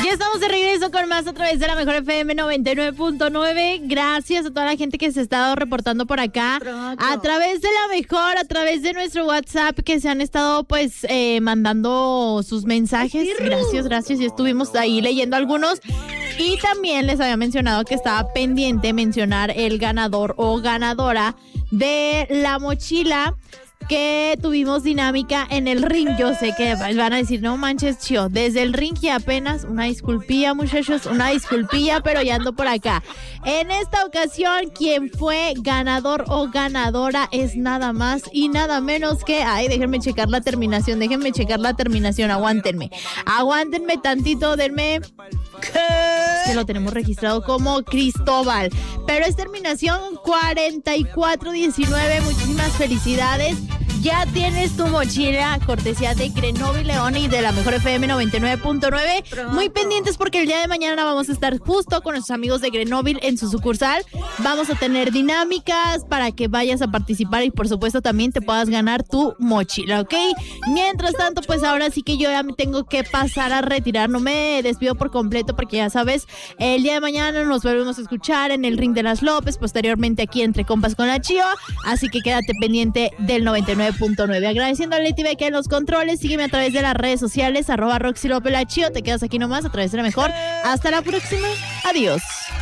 Ya estamos de regreso con más a través de la Mejor FM 99.9. Gracias a toda la gente que se ha estado reportando por acá. A través de la Mejor, a través de nuestro WhatsApp, que se han estado pues mandando sus mensajes. Gracias. Y estuvimos ahí leyendo algunos. Y también les había mencionado que estaba pendiente mencionar el ganador o ganadora de la mochila que tuvimos dinámica en el ring. Yo sé que van a decir, no manches, Chio, desde el ring y apenas, una disculpilla, muchachos, pero ya ando por acá. En esta ocasión, quien fue ganador o ganadora es nada más y nada menos que, déjenme checar la terminación, aguántenme tantito, denme, que lo tenemos registrado como Cristóbal, pero es terminación 4419, muchísimas felicidades. Ya tienes tu mochila, cortesía de Grenoble León y de la Mejor FM 99.9. Muy pendientes porque el día de mañana vamos a estar justo con nuestros amigos de Grenoble en su sucursal. Vamos a tener dinámicas para que vayas a participar y por supuesto también te puedas ganar tu mochila, ¿ok? Mientras tanto, pues ahora sí que yo ya me tengo que pasar a retirar. No me despido por completo porque ya sabes, el día de mañana nos volvemos a escuchar en el Ring de las López, posteriormente aquí Entre Compas con la Chio. Así que quédate pendiente del 99.9. Agradeciendo a Leti Beca en los controles. Sígueme a través de las redes sociales @Roxy López la Chio. Te quedas aquí nomás a través de la Mejor. Hasta la próxima. Adiós.